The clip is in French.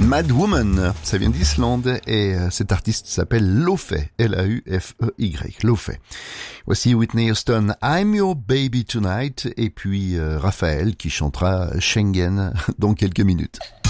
Mad Woman, ça vient d'Islande et cet artiste s'appelle Laufey, L-A-U-F-E-Y, Laufey. Voici Whitney Houston, I'm Your Baby Tonight, et puis Raphaël qui chantera Schengen dans quelques minutes.